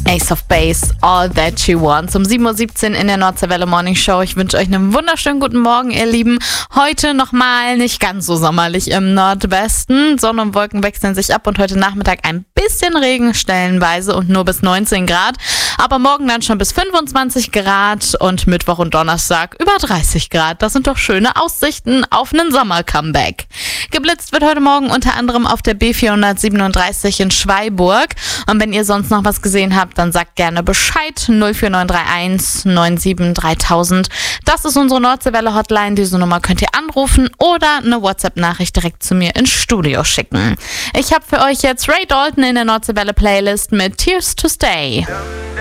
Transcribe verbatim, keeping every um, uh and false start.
Ace of Base, All That She Wants. Um sieben Uhr siebzehn in der Nordseewelle Morning Show. Ich wünsche euch einen wunderschönen guten Morgen, ihr Lieben. Heute nochmal nicht ganz so sommerlich im Nordwesten. Sonne und Wolken wechseln sich ab und heute Nachmittag ein bisschen Regen stellenweise und nur bis neunzehn Grad. Aber morgen dann schon bis fünfundzwanzig Grad und Mittwoch und Donnerstag über dreißig Grad. Das sind doch schöne Aussichten auf einen Sommer-Comeback. Geblitzt wird heute Morgen unter anderem auf der B vierhundertsiebenunddreißig in Schweiburg. Und wenn ihr sonst noch was gesehen habt, dann sagt gerne Bescheid. null vier neun drei eins neun sieben dreitausend. Das ist unsere Nordseewelle-Hotline. Diese Nummer könnt ihr anrufen oder eine WhatsApp-Nachricht direkt zu mir ins Studio schicken. Ich habe für euch jetzt Ray Dalton in der Nordseewelle-Playlist mit Tears to Stay.